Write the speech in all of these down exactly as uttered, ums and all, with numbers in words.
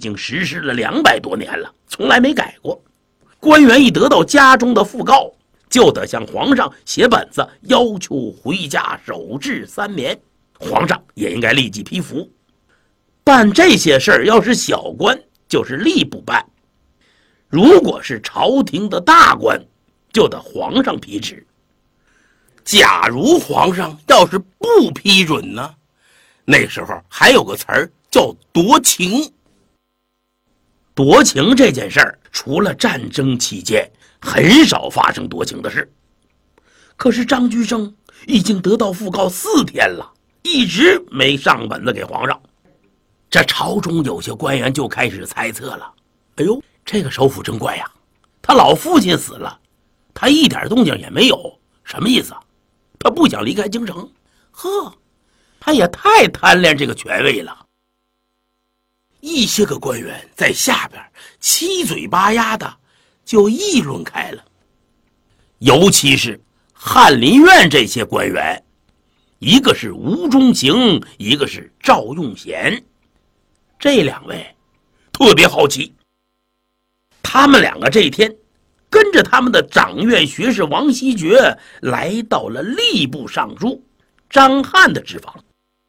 经实施了两百多年了，从来没改过。官员一得到家中的讣告，就得向皇上写本子，要求回家守制三眠。皇上也应该立即批复。办这些事儿要是小官，就是吏部办；如果是朝廷的大官，就得皇上批示。假如皇上要是不批准呢，那时候还有个词儿叫夺情。夺情这件事儿，除了战争期间，很少发生夺情的事。可是张居正已经得到讣告四天了，一直没上本子给皇上。这朝中有些官员就开始猜测了：哎呦，这个首辅真怪呀，他老父亲死了，他一点动静也没有，什么意思啊？他不想离开京城？呵，他也太贪恋这个权位了。一些个官员在下边七嘴八牙的就议论开了，尤其是翰林院这些官员，一个是吴中行，一个是赵用贤，这两位特别好奇。他们两个这一天跟着他们的掌院学士王希爵来到了吏部尚书张翰的职房。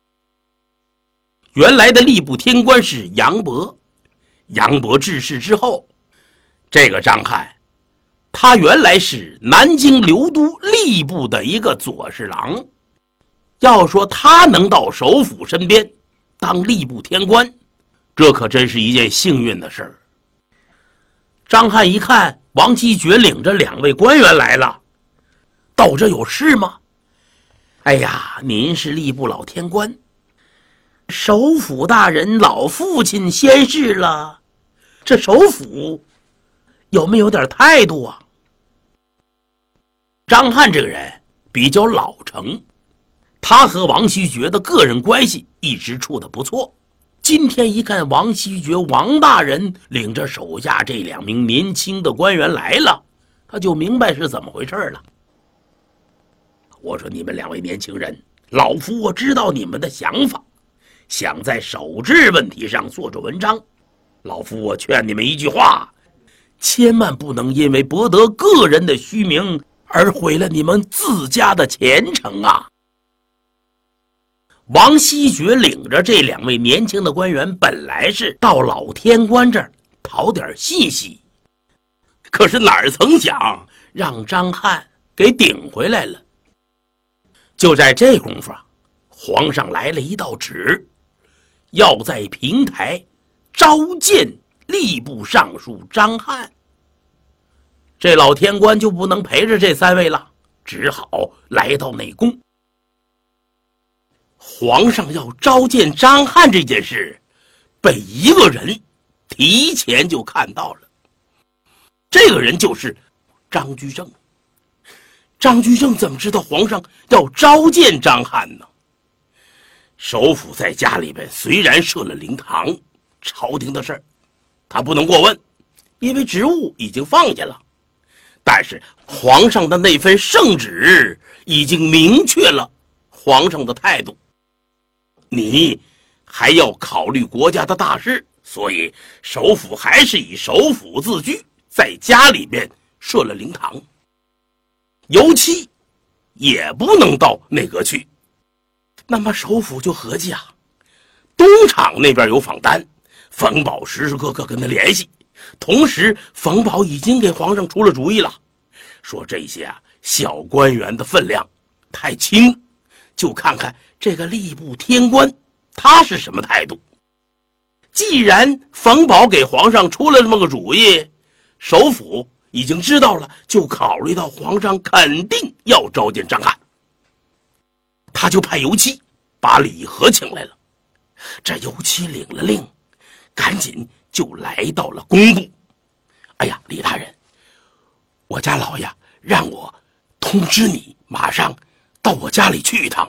原来的吏部天官是杨伯，杨伯致仕之后，这个张翰他原来是南京留都吏部的一个左侍郎。要说他能到首辅身边当吏部天官，这可真是一件幸运的事儿。张翰一看王希爵领着两位官员来了，到这有事吗？哎呀，您是吏部老天官，首辅大人老父亲先逝了，这首辅有没有点态度啊？张翰这个人比较老成，他和王希爵的个人关系一直处得不错。今天一看王希爵王大人领着手下这两名年轻的官员来了，他就明白是怎么回事了。我说你们两位年轻人，老夫我知道你们的想法，想在守制问题上做做文章。老夫我劝你们一句话，千万不能因为博得个人的虚名而毁了你们自家的前程啊！王希爵领着这两位年轻的官员本来是到老天官这儿讨点信息，可是哪儿曾想让张翰给顶回来了。就在这功夫啊，皇上来了一道旨，要在平台召见吏部尚书张翰。这老天官就不能陪着这三位了，只好来到内宫。皇上要召见张翰这件事，被一个人提前就看到了。这个人就是张居正。张居正怎么知道皇上要召见张翰呢？首辅在家里边虽然设了灵堂，朝廷的事儿他不能过问，因为职务已经放下了。但是皇上的那份圣旨已经明确了皇上的态度，你还要考虑国家的大事，所以首辅还是以首辅自居，在家里边设了灵堂。尤其也不能到内阁去。那么首辅就合计啊，东厂那边有访单，冯保时时刻刻跟他联系，同时冯保已经给皇上出了主意了，说这些啊小官员的分量太轻，就看看这个吏部天官他是什么态度。既然冯保给皇上出了这么个主意，首辅已经知道了，就考虑到皇上肯定要召见张翰，他就派游七把李和请来了。这游七领了令，赶紧就来到了工部。哎呀，李大人，我家老爷让我通知你，马上到我家里去一趟。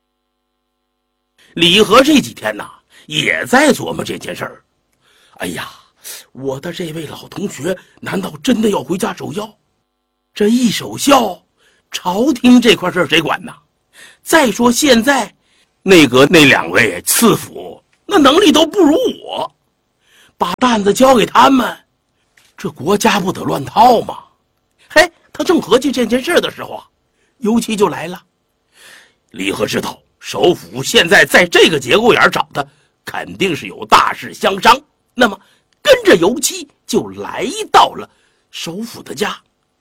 李和这几天呐，也在琢磨这件事儿。哎呀，我的这位老同学难道真的要回家守孝？这一守孝，朝廷这块事谁管呢？再说现在内阁那两位赐府那能力都不如我， 把担子交给他们，这国家不得乱套吗？嘿，他正合计这件事的时候啊，尤其就来了。李和知道首府现在在这个节骨眼找他，肯定是有大事相商，那么跟着尤其就来到了首府的家。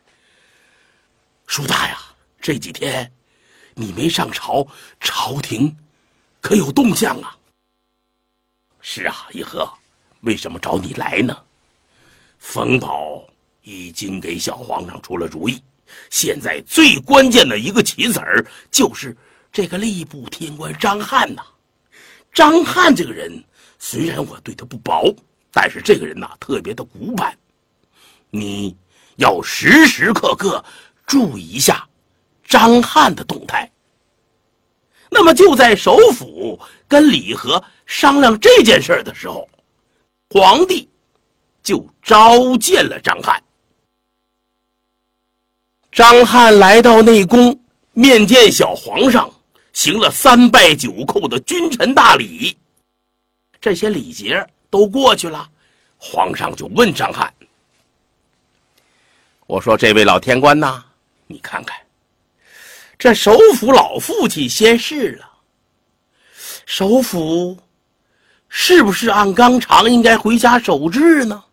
叔大呀，这几天你没上朝，朝廷可有动向啊？是啊，义和，为什么找你来呢？冯保已经给小皇上出了主意，现在最关键的一个棋子儿就是这个吏部天官张翰呐。张翰这个人虽然我对他不薄，但是这个人呐特别的古板，你要时时刻刻注意一下张翰的动态。那么就在首府跟李和商量这件事的时候，皇帝就召见了张翰。张翰来到内宫面见小皇上，行了三拜九叩的君臣大礼。这些礼节都过去了，皇上就问张翰，我说这位老天官呐，你看看这首府老父亲先逝了，首府是不是按纲常应该回家守制呢？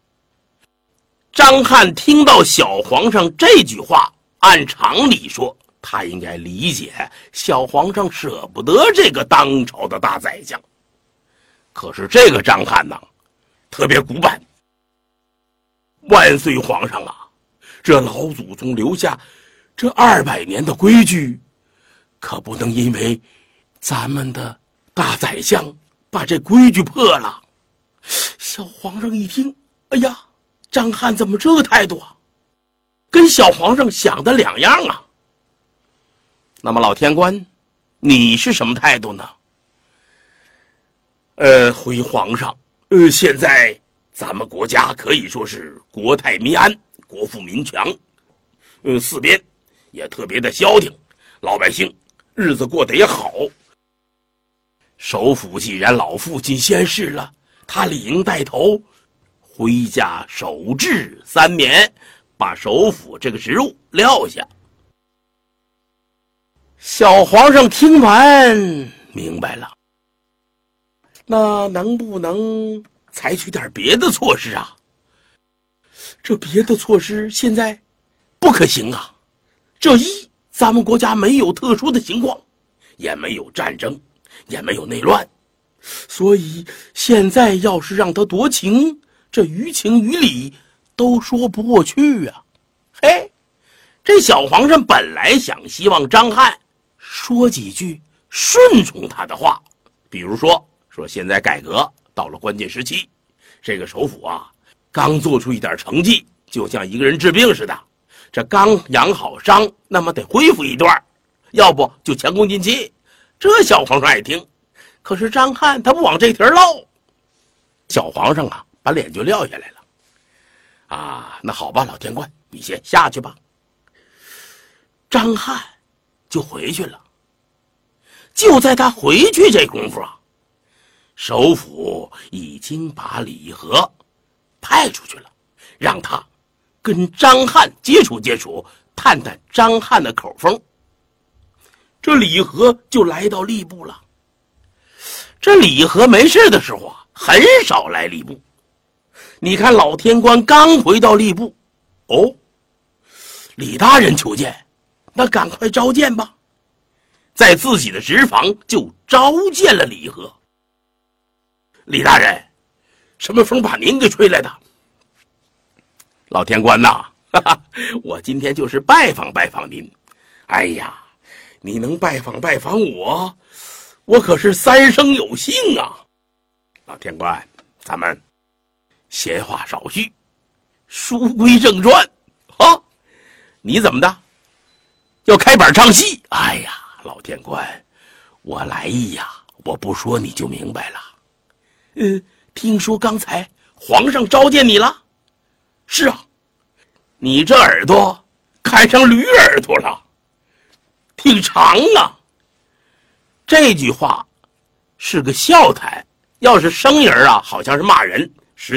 张翰听到小皇上这句话，按常理说他应该理解小皇上舍不得这个当朝的大宰相，可是这个张翰呢特别古板。万岁皇上啊，这老祖宗留下这二百年的规矩，可不能因为咱们的大宰相把这规矩破了。小皇上一听，哎呀，张翰怎么这个态度啊？跟小皇上想的两样啊。那么老天官，你是什么态度呢？呃，回皇上，呃，现在咱们国家可以说是国泰民安，国富民强，呃，四边也特别的消停，老百姓日子过得也好。首府既然老父亲先逝了，他理应带头回家守制三年，把首府这个职务撂下。小皇上听完明白了，那能不能采取点别的措施啊？这别的措施现在不可行啊。这一，咱们国家没有特殊的情况，也没有战争，也没有内乱，所以现在要是让他夺情，这于情于理都说不过去啊。嘿，这小皇上本来想希望张翰说几句顺从他的话，比如说说现在改革到了关键时期，这个首府啊刚做出一点成绩，就像一个人治病似的，这刚养好伤，那么得恢复一段，要不就前功尽弃。这小皇上爱听，可是张翰他不往这题唠，小皇上啊把脸就撂下来了。啊，那好吧，老天官，你先下去吧。张翰就回去了。就在他回去这功夫啊，首府已经把李和派出去了，让他跟张翰接触接触，探探张翰的口风。这李和就来到吏部了。这李和没事的时候啊，很少来吏部。你看老天官刚回到吏部，哦，李大人求见，那赶快召见吧。在自己的职房就召见了李和。李大人，什么风把您给吹来的？老天官呐，哈哈，我今天就是拜访拜访您。哎呀，你能拜访拜访我，我可是三生有幸啊。老天官，咱们闲话少叙，书归正传啊。你怎么的？要开板唱戏？哎呀，老天官，我来意呀，我不说你就明白了。呃，听说刚才皇上召见你了？是啊，你这耳朵看上驴耳朵了，挺长啊。这句话是个笑谈，要是生人啊，好像是骂人，